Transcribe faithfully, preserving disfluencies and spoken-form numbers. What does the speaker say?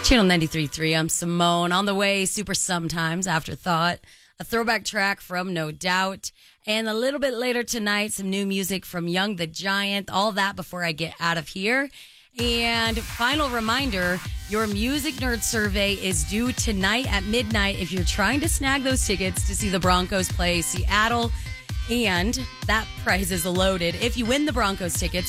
Channel ninety-three point three, I'm Simone. On the way, Super Sometimes, Afterthought, a throwback track from No Doubt, and a little bit later tonight, some new music from Young the Giant, all that before I get out of here. And final reminder, your Music Nerd Survey is due tonight at midnight if you're trying to snag those tickets to see the Broncos play Seattle. And that prize is loaded. If you win the Broncos tickets,